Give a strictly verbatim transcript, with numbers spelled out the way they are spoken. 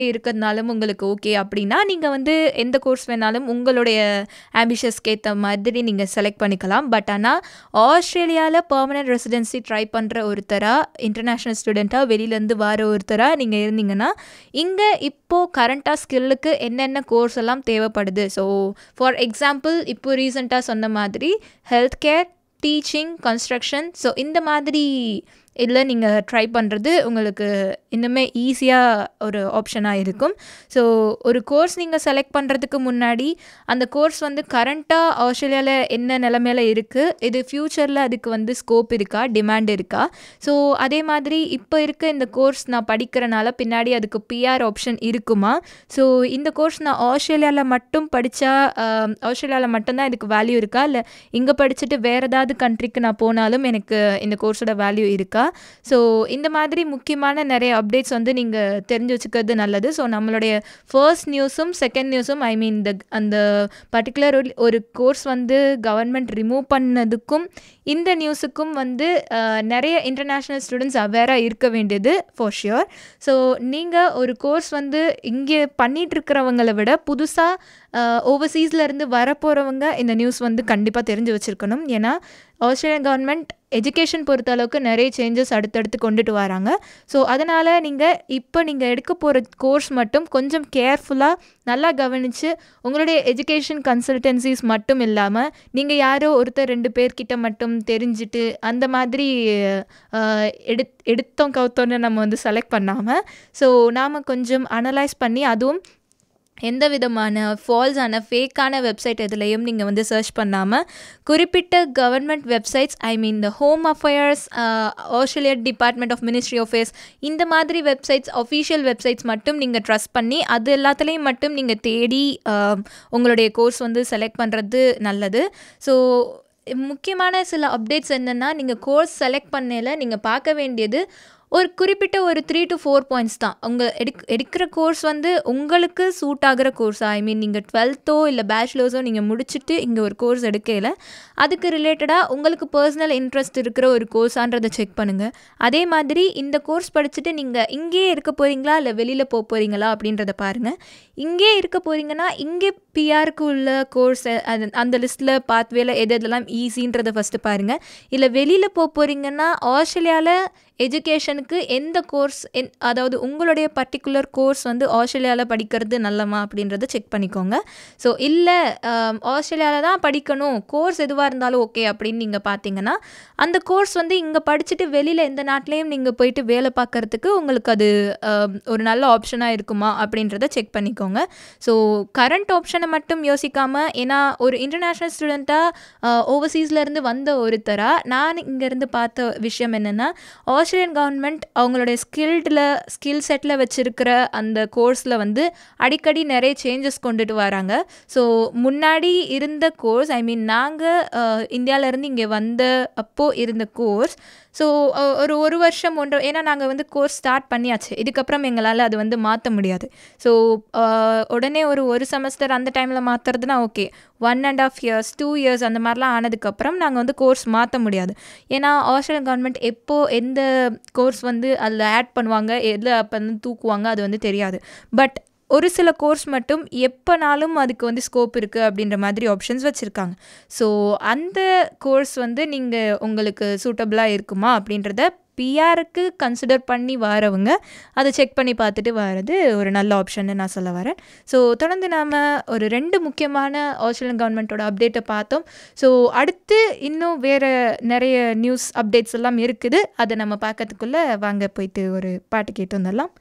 இருக்கிறதுனாலும் உங்களுக்கு ஓகே அப்படின்னா, நீங்க வந்து எந்த கோர்ஸ் வேணாலும் உங்களுடைய ஆம்பிஷஸ்க்கு ஏத்த மாதிரி நீங்க செலக்ட் பண்ணிக்கலாம். பட் ஆனா, ஆஸ்திரேலியால பெர்மனன்ட் ரெசிடென்சி ட்ரை பண்ற ஒருத்தரா, இன்டர்நேஷனல் ஸ்டூடெண்ட்டா வெளியிலேருந்து வர ஒருத்தரா நீங்க இருந்தீங்கன்னா, இங்க இப்போ கரண்ட்டா ஸ்கில்லுக்கு என்னென்ன கோர்ஸ் எல்லாம் தேவைப்படுது. ஸோ, ஃபார் எக்ஸாம்பிள் இப்போ ரீசென்ட்டா சொன்ன மாதிரி health care, teaching, construction so இந்த மாதிரி இதில நீங்க ட்ரை பண்றது உங்களுக்கு இன்னுமே ஈஸியா ஒரு ஆப்ஷனா இருக்கும். ஸோ, ஒரு கோர்ஸ் நீங்க செலக்ட் பண்றதுக்கு முன்னாடி, அந்த கோர்ஸ் வந்து கரண்ட்டா ஆஸ்திரேலியால என்ன நிலைமையில இருக்கு, இது ஃப்யூச்சர்ல அதுக்கு வந்து ஸ்கோப் இருக்கா, டிமாண்ட் இருக்கா, ஸோ அதே மாதிரி இப்போ இருக்க இந்த கோர்ஸ் நான் படிக்கிறனால பின்னாடி அதுக்கு பிஆர் ஆப்ஷன் இருக்குமா, ஸோ இந்த கோர்ஸ் நான் ஆஸ்திரேலியால மட்டும் படிச்சா அ ஆஸ்திரேலியால மட்டும் தான் இதுக்கு வேல்யூ இருக்கா, இல்ல இங்க படிச்சுட்டு வேற ஏதாவது கண்ட்ரிக்கு நான் போனாலும் எனக்கு இந்த கோர்ஸோட வேல்யூ இருக்கா, ஸோ இந்த மாதிரி முக்கியமான நிறைய அப்டேட்ஸ் வந்து நீங்க தெரிஞ்சு வச்சுக்கிறது நல்லது. ஸோ நம்மளுடைய ஃபர்ஸ்ட் நியூஸும், செகண்ட் நியூஸும் ஐ மீன் த அந்த பர்ட்டிகுலர் ஒரு கோர்ஸ் வந்து கவர்மெண்ட் ரிமூவ் பண்ணதுக்கும், இந்த நியூஸுக்கும் வந்து அ நிறைய இன்டர்நேஷனல் ஸ்டூடெண்ட்ஸ் அவேரா இருக்க வேண்டியது ஃபார் ஷியோர். ஸோ நீங்க ஒரு கோர்ஸ் வந்து இங்கே பண்ணிட்டு இருக்கிறவங்கள விட புதுசா அ ஓவர்சீஸ்ல இருந்து வரப்போறவங்க இந்த நியூஸ் வந்து கண்டிப்பா தெரிஞ்சு வச்சிருக்கணும். ஏன்னா, ஆஸ்திரேலியன் கவர்மெண்ட் எஜுகேஷன் பொறுத்த அளவுக்கு நிறைய சேஞ்சஸ் அடுத்தடுத்து கொண்டுட்டு வராங்க. ஸோ அதனால நீங்க இப்போ நீங்க எடுக்க போற கோர்ஸ் மட்டும் கொஞ்சம் கேர்ஃபுல்லா நல்லா கவனிச்சு, உங்களுடைய எஜுகேஷன் கன்சல்டன்சிஸ் மட்டும் இல்லாம, நீங்க யாரோ ஒருத்தர் ரெண்டு பேர்கிட்ட மட்டும் தெரிஞ்சுட்டு, அந்த மாதிரி அ எடுத் எடுத்தோம் கவுத்தோன்னு நம்ம வந்து செலக்ட் பண்ணாம, ஸோ நாம கொஞ்சம் அனலைஸ் பண்ணி, அதுவும் எந்த விதமான ஃபால்ஸான ஃபேக்கான வெப்சைட் எதுலயும் நீங்க வந்து சர்ச் பண்ணாம, குறிப்பிட்ட government websites I mean the home affairs, a Australian department of ministry of affairs இந்த மாதிரி வெப்சைட்ஸ், அஃபிஷியல் வெப்சைட்ஸ் மட்டும் நீங்க ட்ரஸ்ட் பண்ணி, அது எல்லாத்துலேயும் மட்டும் நீங்க தேடி அ உங்களுடைய கோர்ஸ் வந்து செலக்ட் பண்ணுறது நல்லது. ஸோ முக்கியமான சில அப்டேட்ஸ் என்னென்னா, நீங்க கோர்ஸ் செலக்ட் பண்ணையில நீங்க பார்க்க வேண்டியது ஒரு குறிப்பிட்ட ஒரு த்ரீ டு ஃபோர் பாயிண்ட்ஸ் தான். உங்க எடுக் எடுக்கிற கோர்ஸ் வந்து உங்களுக்கு சூட் ஆகிற கோர்ஸா, ஐ மீன் நீங்கள் டுவெல்த்தோ இல்லை பேச்சுலர்ஸோ நீங்கள் முடிச்சுட்டு இங்கே ஒரு கோர்ஸ் எடுக்கையில் அதுக்கு ரிலேட்டடாக உங்களுக்கு பர்சனல் இன்ட்ரெஸ்ட் இருக்கிற ஒரு கோர்ஸான்றதை செக் பண்ணுங்கள். அதே மாதிரி இந்த கோர்ஸ் படிச்சுட்டு நீங்கள் இங்கேயே இருக்க போகிறீங்களா இல்லை வெளியில் போக போகிறீங்களா அப்படின்றத பாருங்கள். இங்கே இருக்க போகிறீங்கன்னா இங்கே பிஆருக்கு உள்ள கோர்ஸ் அது அந்த லிஸ்ட்டில் பாத்வேல எது எதெல்லாம் ஈஸின்றதை ஃபஸ்ட்டு பாருங்கள். இல்லை வெளியில் போக போகிறீங்கன்னா ஆஸ்திரேலியாவில் எஜுகேஷனுக்கு எந்த கோர்ஸ் என் அதாவது உங்களுடைய பர்டிகுலர் கோர்ஸ் வந்து ஆஸ்திரேலியாவில் படிக்கிறது நல்லமா அப்படின்றத செக் பண்ணிக்கோங்க. ஸோ இல்லை ஆஸ்திரேலியாவில் தான் படிக்கணும், கோர்ஸ் எதுவாக இருந்தாலும் ஓகே அப்படின்னு நீங்கள் பார்த்தீங்கன்னா, அந்த கோர்ஸ் வந்து இங்கே படிச்சுட்டு வெளியில் எந்த நாட்டிலையும் நீங்கள் போயிட்டு வேலை பார்க்குறதுக்கு உங்களுக்கு அது ஒரு நல்ல ஆப்ஷனாக இருக்குமா அப்படின்றத செக் பண்ணிக்கோங்க. ஸோ கரண்ட் ஆப்ஷனை மட்டும் யோசிக்காமல், ஏன்னா ஒரு இன்டர்நேஷ்னல் ஸ்டூடெண்ட்டாக ஓவர்சீஸ்லேருந்து வந்த ஒருத்தராக நான் இங்கேருந்து பார்த்த விஷயம் என்னென்னா, ஆஸ்திரேலியன் கவர்மெண்ட் அவங்களுடைய ஸ்கில்டில் ஸ்கில் செட்டில் வச்சுருக்கிற அந்த கோர்ஸில் வந்து அடிக்கடி நிறைய சேஞ்சஸ் கொண்டுட்டு வராங்க. ஸோ முன்னாடி இருந்த கோர்ஸ் ஐ மீன் நாங்கள் இந்தியாவிலேருந்து இங்கே வந்த அப்போது இருந்த கோர்ஸ், ஸோ ஒரு ஒரு வருஷம் ஒன்று ஏன்னா நாங்கள் வந்து கோர்ஸ் ஸ்டார்ட் பண்ணியாச்சு, இதுக்கப்புறம் எங்களால் அது வந்து மாற்ற முடியாது. ஸோ உடனே ஒரு ஒரு செமஸ்டர் அந்த டைமில் மாற்றுறதுனா okay, one and half years two years அந்த மாதிரிலாம் ஆனதுக்கப்புறம் நாங்கள் வந்து கோர்ஸ் மாற்ற முடியாது. ஏன்னா ஆஸ்திரேலியன் கவர்மெண்ட் எப்போது எந்த கோர்ஸ் வந்து அதில் ஆட் பண்ணுவாங்க, எதில் அப்போ வந்து தூக்குவாங்க அது வந்து தெரியாது. பட் ஒரு சில கோர்ஸ் மட்டும் எப்போனாலும் அதுக்கு வந்து ஸ்கோப் இருக்குது அப்படின்ற மாதிரி ஆப்ஷன்ஸ் வச்சுருக்காங்க. ஸோ அந்த கோர்ஸ் வந்து நீங்கள் உங்களுக்கு சூட்டபிளாக இருக்குமா அப்படின்றத பிஆருக்கு கன்சிடர் பண்ணி வரவங்க அதை செக் பண்ணி பார்த்துட்டு வர்றது ஒரு நல்ல ஆப்ஷன்னு நான் சொல்ல வரேன். ஸோ தொடர்ந்து நாம் ஒரு ரெண்டு முக்கியமான ஆஸ்திரேலியன் கவர்மெண்ட்டோட அப்டேட்டை பார்த்தோம். ஸோ அடுத்து இன்னும் வேறு நிறைய நியூஸ் அப்டேட்ஸ் எல்லாம் இருக்குது, அதை நம்ம பார்க்கறதுக்குள்ளே வாங்க போயிட்டு ஒரு பாட்டு கேட்டு வந்துடலாம்.